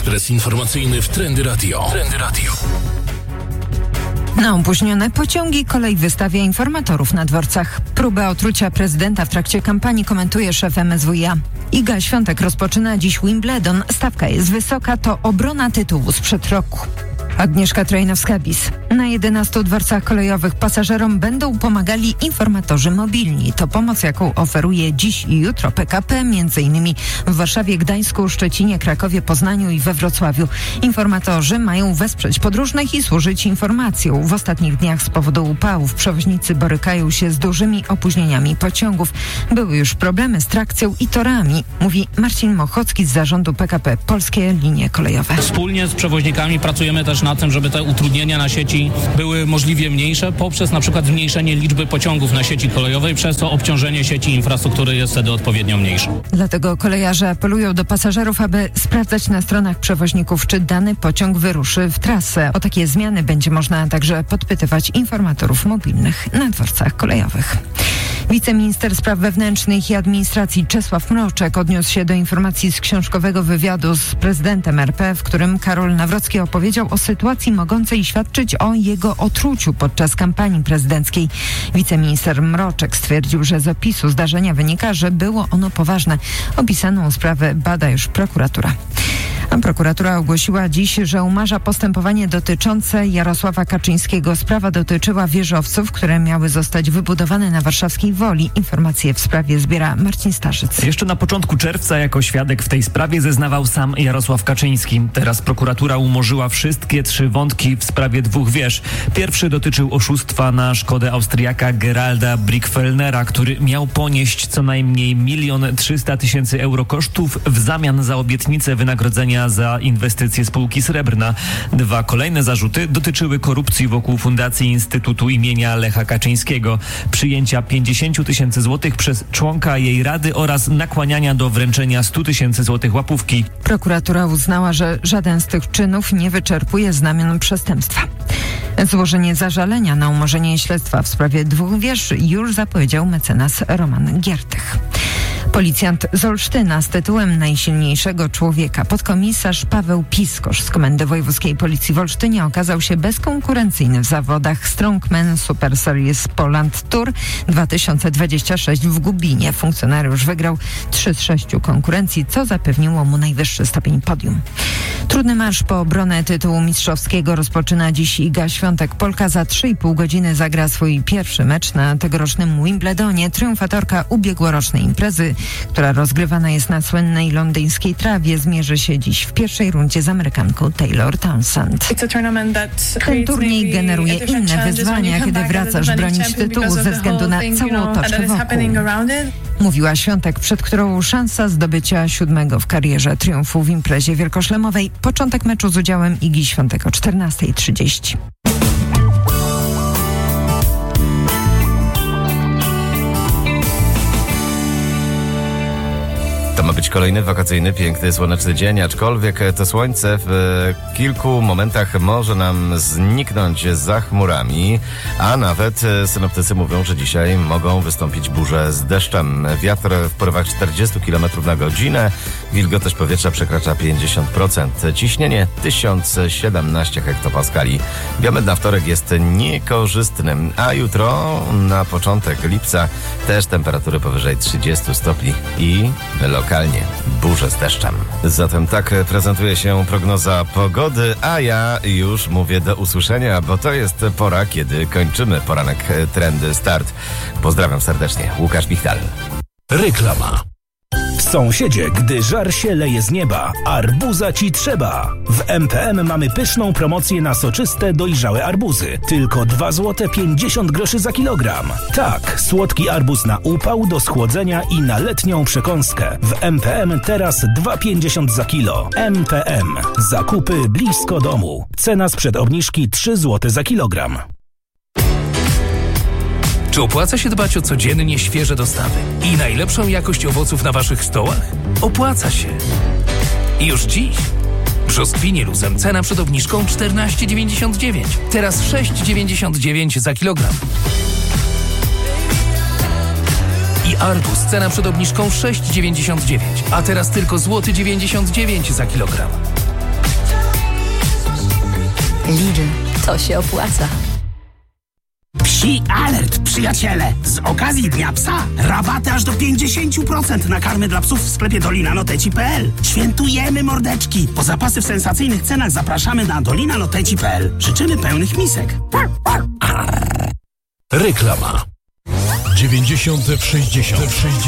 Ekspres informacyjny w Trendy Radio. Na opóźnione pociągi kolej wystawia informatorów na dworcach. Próbę otrucia prezydenta w trakcie kampanii komentuje szef MSWiA. Iga Świątek rozpoczyna dziś Wimbledon. Stawka jest wysoka, to obrona tytułu sprzed roku. Agnieszka Trojnowska-Bis. Na 11 dworcach kolejowych pasażerom będą pomagali informatorzy mobilni. To pomoc, jaką oferuje dziś i jutro PKP, m.in. w Warszawie, Gdańsku, Szczecinie, Krakowie, Poznaniu i we Wrocławiu. Informatorzy mają wesprzeć podróżnych i służyć informacją. W ostatnich dniach z powodu upałów przewoźnicy borykają się z dużymi opóźnieniami pociągów. Były już problemy z trakcją i torami, mówi Marcin Mochocki z zarządu PKP Polskie Linie Kolejowe. Wspólnie z przewoźnikami pracujemy też na tym, żeby te utrudnienia na sieci były możliwie mniejsze poprzez na przykład zmniejszenie liczby pociągów na sieci kolejowej, przez to obciążenie sieci infrastruktury jest wtedy odpowiednio mniejsze. Dlatego kolejarze apelują do pasażerów, aby sprawdzać na stronach przewoźników, czy dany pociąg wyruszy w trasę. O takie zmiany będzie można także podpytywać informatorów mobilnych na dworcach kolejowych. Wiceminister Spraw Wewnętrznych i Administracji Czesław Mroczek odniósł się do informacji z książkowego wywiadu z prezydentem RP, w którym Karol Nawrocki opowiedział o sytuacji mogącej świadczyć o jego otruciu podczas kampanii prezydenckiej. Wiceminister Mroczek stwierdził, że z opisu zdarzenia wynika, że było ono poważne. Opisaną sprawę bada już prokuratura. A prokuratura ogłosiła dziś, że umarza postępowanie dotyczące Jarosława Kaczyńskiego. Sprawa dotyczyła wieżowców, które miały zostać wybudowane na warszawskiej Woli. Informacje w sprawie zbiera Marcin Starzyc. Jeszcze na początku czerwca jako świadek w tej sprawie zeznawał sam Jarosław Kaczyński. Teraz prokuratura umorzyła wszystkie 3 wątki w sprawie 2 wież. Pierwszy dotyczył oszustwa na szkodę Austriaka Geralda Brickfellnera, który miał ponieść co najmniej 1 300 000 euro kosztów w zamian za obietnicę wynagrodzenia za inwestycje spółki Srebrna. 2 kolejne zarzuty dotyczyły korupcji wokół Fundacji Instytutu imienia Lecha Kaczyńskiego, przyjęcia 50 000 złotych przez członka jej rady oraz nakłaniania do wręczenia 100 000 złotych łapówki. Prokuratura uznała, że żaden z tych czynów nie wyczerpuje znamion przestępstwa. Złożenie zażalenia na umorzenie śledztwa w sprawie 2 wież już zapowiedział mecenas Roman Giertych. Policjant z Olsztyna z tytułem najsilniejszego człowieka, podkomisarz Paweł Piskosz z Komendy Wojewódzkiej Policji w Olsztynie okazał się bezkonkurencyjny w zawodach Strongman Super Series Poland Tour 2026 w Gubinie. Funkcjonariusz wygrał 3 z 6 konkurencji, co zapewniło mu najwyższy stopień podium. Trudny marsz po obronę tytułu mistrzowskiego rozpoczyna dziś Iga Świątek. Polka za 3,5 godziny zagra swój pierwszy mecz na tegorocznym Wimbledonie. Triumfatorka ubiegłorocznej imprezy, która rozgrywana jest na słynnej londyńskiej trawie, zmierzy się dziś w pierwszej rundzie z Amerykanką Taylor Townsend. Ten turniej generuje inne wyzwania, kiedy wracasz bronić tytułu ze względu na całą otoczkę wokół. Mówiła Świątek, przed którą szansa zdobycia 7. w karierze triumfu w imprezie wielkoszlemowej. Początek meczu z udziałem Igi Świątek o 14:30. To ma być kolejny wakacyjny, piękny, słoneczny dzień, aczkolwiek to słońce w kilku momentach może nam zniknąć za chmurami, a nawet synoptycy mówią, że dzisiaj mogą wystąpić burze z deszczem. Wiatr w porywach 40 km na godzinę, wilgotność powietrza przekracza 50%, ciśnienie 1017 hektopaskali. Biomed na wtorek jest niekorzystny, a jutro na początek lipca też temperatury powyżej 30 stopni i lokalnie burze z deszczem. Zatem tak prezentuje się prognoza pogody, a ja już mówię do usłyszenia, bo to jest pora, kiedy kończymy poranek Trendy Start. Pozdrawiam serdecznie, Łukasz Bichtal. Reklama. Sąsiedzie, gdy żar się leje z nieba, arbuza ci trzeba. W MPM mamy pyszną promocję na soczyste, dojrzałe arbuzy. Tylko 2,50 zł za kilogram. Tak, słodki arbuz na upał, do schłodzenia i na letnią przekąskę. W MPM teraz 2,50 za kilo. MPM. Zakupy blisko domu. Cena sprzed obniżki 3 zł za kilogram. Czy opłaca się dbać o codziennie świeże dostawy i najlepszą jakość owoców na waszych stołach? Opłaca się. I już dziś. Brzoskwinie luzem cena przed obniżką 14,99. Teraz 6,99 za kilogram. I arbuz cena przed obniżką 6,99, a teraz tylko złoty 99 za kilogram. Lidl, to się opłaca. Psi alert, przyjaciele! Z okazji Dnia Psa rabaty aż do 50% na karmy dla psów w sklepie dolinanoteci.pl. Świętujemy, mordeczki! Po zapasy w sensacyjnych cenach zapraszamy na dolinanoteci.pl. Życzymy pełnych misek. Reklama. 90 w 60.